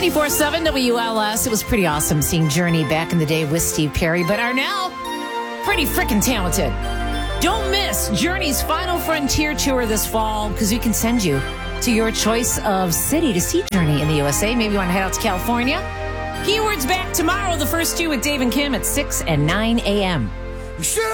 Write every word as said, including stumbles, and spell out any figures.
ninety-four point seven W L S. It was pretty awesome seeing Journey back in the day with Steve Perry, but are now pretty freaking talented. Don't miss Journey's Final Frontier Tour this fall, because we can send you to your choice of city to see Journey in the U S A. Maybe you want to head out to California. Keywords back tomorrow, the first two with Dave and Kim at six and nine a.m.